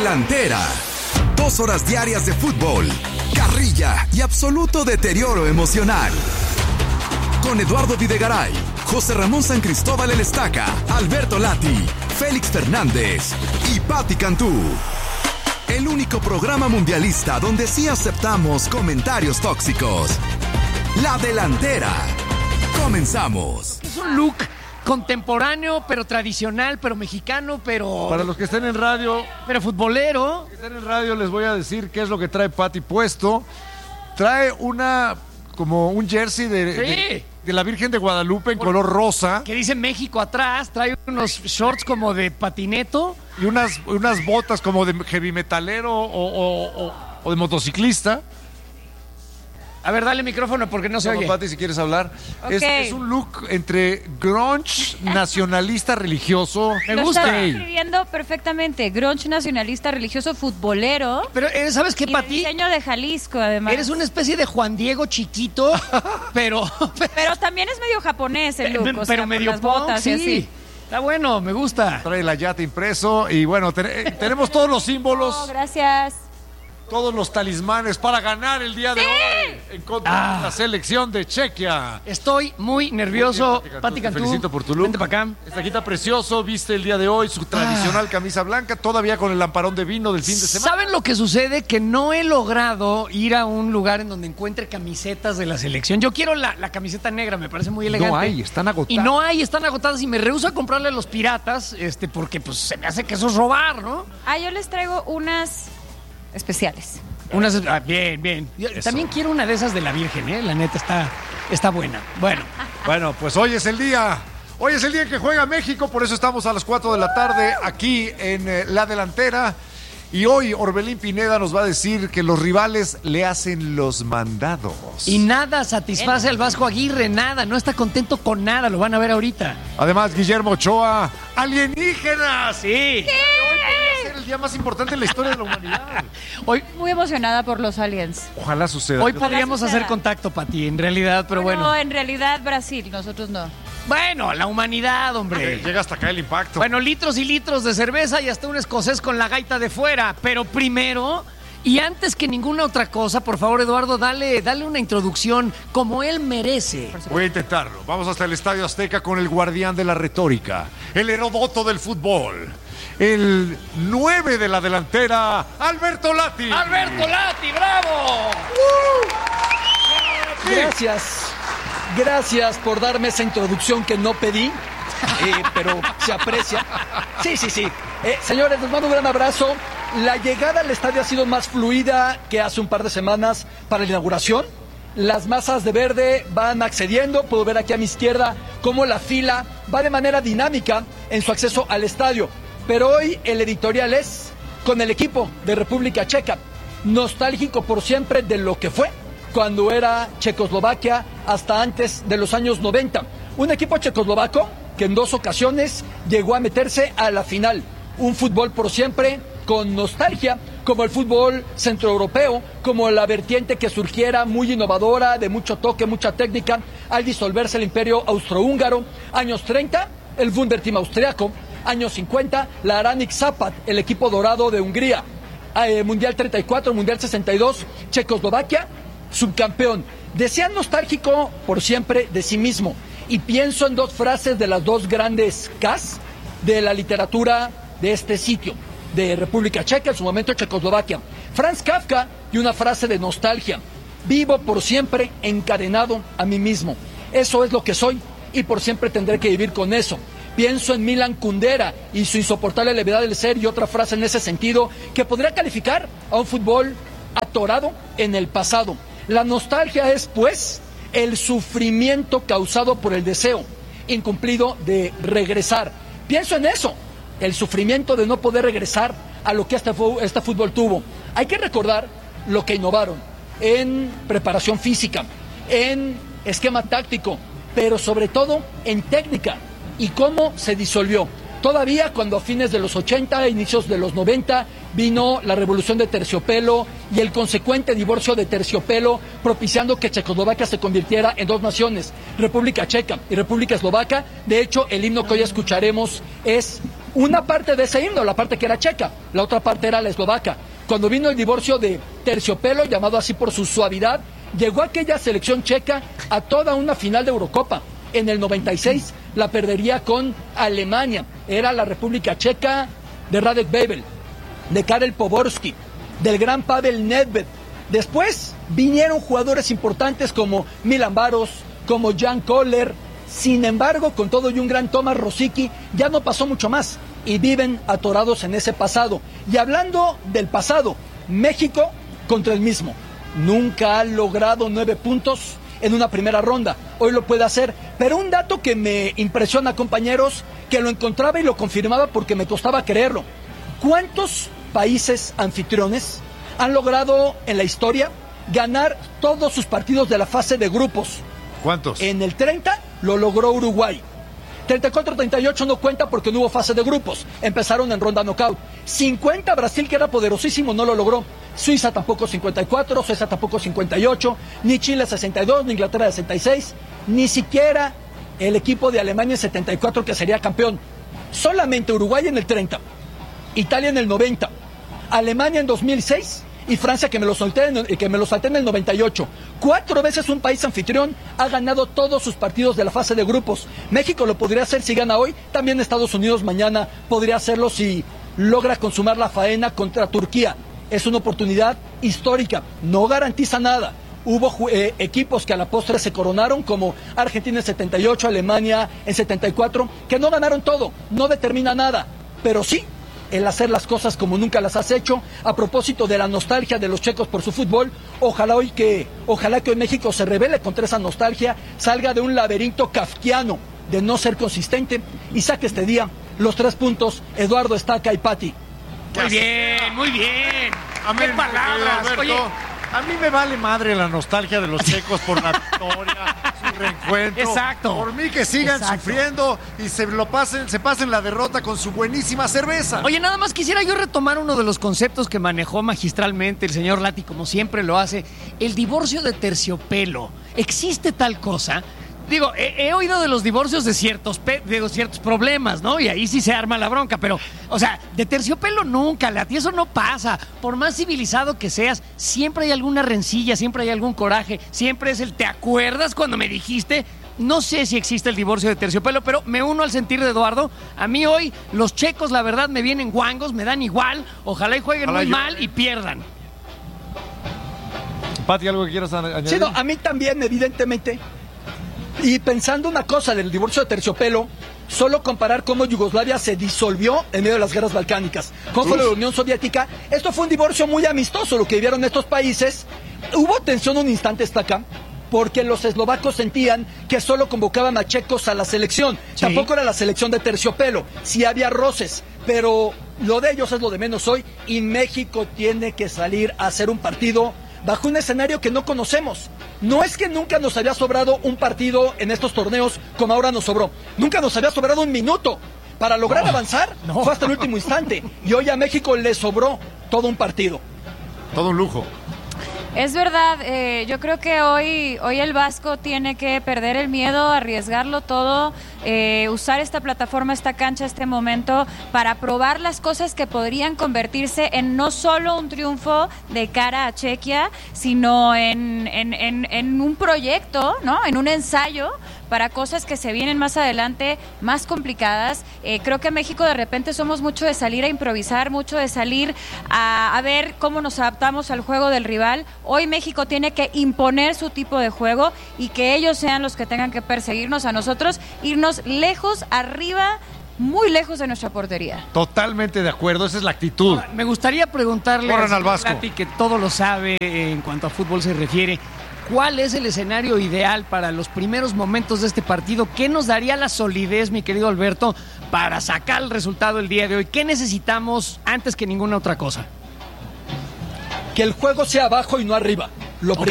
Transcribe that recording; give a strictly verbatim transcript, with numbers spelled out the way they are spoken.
delantera. Dos horas diarias de fútbol, carrilla y absoluto deterioro emocional. Con Eduardo Videgaray, José Ramón San Cristóbal El Estaca, Alberto Lati, Félix Fernández y Pati Cantú. El único programa mundialista donde sí aceptamos comentarios tóxicos. La delantera. Comenzamos. Es un look contemporáneo, pero tradicional, pero mexicano, pero... Para los que estén en radio... Pero futbolero. Los que estén en radio les voy a decir qué es lo que trae Pati puesto. Trae una... como un jersey de... Sí. de, de la Virgen de Guadalupe en Por, color rosa. Que dice México atrás. Trae unos shorts como de patineto. Y unas, unas botas como de heavy metalero o, o, o, o de motociclista. A ver, dale micrófono porque no se Vamos, oye. Pati, si quieres hablar. Okay. Es, es un look entre grunge, nacionalista, religioso. Me Lo gusta. estás escribiendo perfectamente. Grunge, nacionalista, religioso, futbolero. Pero, ¿sabes qué, Y de Pati? diseño de Jalisco, además. Eres una especie de Juan Diego chiquito, pero... Pero también es medio japonés el look. pero o sea, por medio las punk, botas sí. y así. Está bueno, me gusta. Trae la yate impreso. Y bueno, te, tenemos todos los símbolos. Oh, gracias. Todos los talismanes para ganar el día de ¡Sí! hoy en contra Ah. de la selección de Chequia. Estoy muy nervioso. Muy bien, Pati te Cantú, felicito por tu look. vente para acá. Esta quita precioso, viste el día de hoy su tradicional Ah. camisa blanca, todavía con el lamparón de vino del fin de semana. ¿Saben lo que sucede? Que no he logrado ir a un lugar en donde encuentre camisetas de la selección. Yo quiero la, la camiseta negra, me parece muy elegante. No hay, están agotadas. Y no hay, están agotadas y me rehúso a comprarle a los piratas, este, porque pues se me hace que eso es robar, ¿no? Ah, yo les traigo unas especiales. Unas, ah, bien, bien. Yo Eso. también quiero una de esas de la Virgen, ¿eh? La neta está, está buena. Bueno, Bueno, pues hoy es el día. Hoy es el día en que juega México, por eso estamos a las cuatro de la tarde aquí en eh, La Delantera. Y hoy Orbelín Pineda nos va a decir que los rivales le hacen los mandados. y nada satisface al Vasco Aguirre, nada, no está contento con nada, lo van a ver ahorita. Además, Guillermo Ochoa, alienígenas. Sí. Hoy podría ser el día más importante en la historia de la humanidad. Hoy, Muy emocionada por los aliens. Ojalá suceda. hoy Yo- podríamos suceda. hacer contacto, Pati, en realidad, pero bueno. No, en realidad Brasil, nosotros no. Bueno, la humanidad, hombre. Llega hasta acá el impacto. Bueno, litros y litros de cerveza y hasta un escocés con la gaita de fuera. Pero primero, y antes que ninguna otra cosa, por favor, Eduardo, dale, dale una introducción como él merece. Voy a intentarlo. Vamos hasta el Estadio Azteca con el guardián de la retórica, el Heródoto del fútbol, el nueve de la delantera, Alberto Lati. ¡Alberto Lati, bravo! Gracias, gracias por darme esa introducción que no pedí, eh, pero se aprecia. Sí, sí, sí. Eh, señores, les mando un gran abrazo. La llegada al estadio ha sido más fluida que hace un par de semanas para la inauguración. Las masas de verde van accediendo. Puedo ver aquí a mi izquierda cómo la fila va de manera dinámica en su acceso al estadio. Pero hoy el editorial es con el equipo de República Checa, nostálgico por siempre de lo que fue cuando era Checoslovaquia hasta antes de los años noventa. Un equipo checoslovaco que en dos ocasiones llegó a meterse a la final. Un fútbol por siempre con nostalgia, como el fútbol centroeuropeo, como la vertiente que surgiera muy innovadora, de mucho toque, mucha técnica, al disolverse el imperio austrohúngaro. Años treinta, el Wunderteam austriaco. Años cincuenta, la Aranik Zapat, el equipo dorado de Hungría. Eh, Mundial treinta y cuatro, Mundial sesenta y dos, Checoslovaquia, subcampeón. Decía nostálgico por siempre de sí mismo. Y pienso en dos frases de las dos grandes Ks de la literatura de este sitio, de República Checa, en su momento Checoslovaquia. Franz Kafka y una frase de nostalgia: vivo por siempre encadenado a mí mismo. Eso es lo que soy y por siempre tendré que vivir con eso. Pienso en Milan Kundera y su insoportable levedad del ser, y otra frase en ese sentido que podría calificar a un fútbol atorado en el pasado. La nostalgia es, pues, el sufrimiento causado por el deseo incumplido de regresar. Pienso en eso, el sufrimiento de no poder regresar a lo que este, este fútbol tuvo. Hay que recordar lo que innovaron en preparación física, en esquema táctico, pero sobre todo en técnica, y cómo se disolvió. Todavía cuando a fines de los ochenta, inicios de los noventa, vino la revolución de terciopelo y el consecuente divorcio de terciopelo, propiciando que Checoslovaquia se convirtiera en dos naciones, República Checa y República Eslovaca. De hecho, el himno que hoy escucharemos es una parte de ese himno, la parte que era checa, la otra parte era la eslovaca. Cuando vino el divorcio de Terciopelo, llamado así por su suavidad, llegó aquella selección checa a toda una final de Eurocopa. En el noventa y seis la perdería con Alemania. Era la República Checa de Radek Babel, de Karel Poborský, del gran Pavel Nedved. Después vinieron jugadores importantes como Milan Baros, como Jan Koller. Sin embargo, con todo y un gran Tomáš Rosický, ya no pasó mucho más y viven atorados en ese pasado. Y hablando del pasado, México contra el mismo. Nunca ha logrado nueve puntos en una primera ronda. Hoy lo puede hacer, pero un dato que me impresiona, compañeros, que lo encontraba y lo confirmaba porque me costaba creerlo. ¿Cuántos países anfitriones han logrado en la historia ganar todos sus partidos de la fase de grupos? ¿Cuántos? En el treinta lo logró Uruguay. treinta y cuatro treinta y ocho no cuenta porque no hubo fase de grupos. Empezaron en ronda knockout. cincuenta Brasil, que era poderosísimo, no lo logró. Suiza tampoco cincuenta y cuatro, Suiza tampoco cincuenta y ocho, ni Chile sesenta y dos, ni Inglaterra sesenta y seis, ni siquiera el equipo de Alemania en setenta y cuatro, que sería campeón. Solamente Uruguay en el treinta, Italia en el noventa, Alemania en dos mil seis y Francia, que me lo solté en, que me lo salté en el noventa y ocho. Cuatro veces un país anfitrión ha ganado todos sus partidos de la fase de grupos. México lo podría hacer si gana hoy, también Estados Unidos mañana podría hacerlo si logra consumar la faena contra Turquía. Es una oportunidad histórica, no garantiza nada. Hubo eh, equipos que a la postre se coronaron, como Argentina en setenta y ocho, Alemania en setenta y cuatro, que no ganaron todo, no determina nada, pero sí el hacer las cosas como nunca las has hecho. A propósito de la nostalgia de los checos por su fútbol, ojalá hoy que, ojalá que hoy México se rebele contra esa nostalgia, salga de un laberinto kafkiano de no ser consistente y saque este día los tres puntos. Eduardo, Estaca y Pati. Muy bien, muy bien. Amén, ¡Qué palabras! Alberto. Oye, A mí me vale madre la nostalgia de los checos por la victoria, su reencuentro. Exacto. Por mí que sigan Exacto. sufriendo y se lo pasen, se pasen la derrota con su buenísima cerveza. Oye, nada más quisiera yo retomar uno de los conceptos que manejó magistralmente el señor Lati, como siempre lo hace, el divorcio de terciopelo. ¿Existe tal cosa? Digo, he, he oído de los divorcios de ciertos, pe de ciertos problemas, ¿no? Y ahí sí se arma la bronca, pero, o sea, de terciopelo nunca, Lati, eso no pasa. Por más civilizado que seas, siempre hay alguna rencilla, siempre hay algún coraje, siempre es el ¿te acuerdas cuando me dijiste? No sé si existe el divorcio de terciopelo, pero me uno al sentir de Eduardo. A mí hoy los checos, la verdad, me vienen guangos, me dan igual. Ojalá y jueguen Ojalá muy yo... mal y pierdan. Pati, ¿algo que quieras añadir? Sí, no, a mí también, evidentemente. Y pensando una cosa del divorcio de terciopelo, solo comparar cómo Yugoslavia se disolvió en medio de las guerras balcánicas, cómo fue la Unión Soviética. Esto fue un divorcio muy amistoso, lo que vivieron estos países. Hubo tensión un instante hasta acá, porque los eslovacos sentían que solo convocaban a checos a la selección. Sí. Tampoco era la selección de terciopelo, sí había roces, pero lo de ellos es lo de menos hoy, y México tiene que salir a hacer un partido bajo un escenario que no conocemos. No es que nunca nos había sobrado un partido en estos torneos como ahora nos sobró. Nunca nos había sobrado un minuto. Para lograr no, avanzar no. fue hasta el último instante. Y hoy a México le sobró todo un partido. Todo un lujo. Es verdad, eh, yo creo que hoy, hoy el Vasco tiene que perder el miedo, arriesgarlo todo, eh, usar esta plataforma, esta cancha, este momento para probar las cosas que podrían convertirse en no solo un triunfo de cara a Chequia, sino en, en, en, en un proyecto, ¿no? En un ensayo para cosas que se vienen más adelante, más complicadas. Eh, creo que en México de repente somos mucho de salir a improvisar, mucho de salir a, a ver cómo nos adaptamos al juego del rival. Hoy México tiene que imponer su tipo de juego y que ellos sean los que tengan que perseguirnos a nosotros, irnos lejos, arriba, muy lejos de nuestra portería. Totalmente de acuerdo, esa es la actitud. Ahora, me gustaría preguntarle Corran al Vasco, Lati, que todo lo sabe en cuanto a fútbol se refiere. ¿Cuál es el escenario ideal para los primeros momentos de este partido? ¿Qué nos daría la solidez, mi querido Alberto, para sacar el resultado el día de hoy? ¿Qué necesitamos antes que ninguna otra cosa? Que el juego sea abajo y no arriba. Lo